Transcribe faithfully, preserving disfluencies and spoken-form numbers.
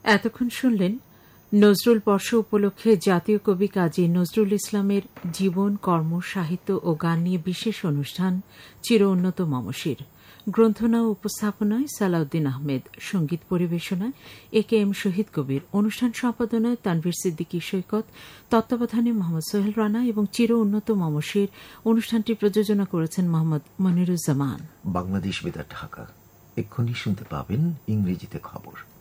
এতক্ষণ শুনলেন নজরুল বর্ষ উপলক্ষে জাতীয় কবি কাজী নজরুল ইসলামের জীবন, কর্ম, সাহিত্য ও গান নিয়ে বিশেষ অনুষ্ঠান চির উন্নত মমশির। গ্রন্থনা ও উপস্থাপনায় সালাউদ্দিন আহমেদ, সঙ্গীত পরিবেশনায় এ কে এম শহীদ কবির, অনুষ্ঠান সম্পাদনায় তানভীর সিদ্দিকী সৈকত, তত্ত্বাবধানে মোহাম্মদ সোহেল রানা এবং চির উন্নত মমশির। অনুষ্ঠানটি প্রযোজনা করেছেন মোহাম্মদ মনিরুজ্জামান। বাংলাদেশ বেতার ঢাকা। এক্ষুনি শুনতে পাবেন ইংরেজিতে খবর।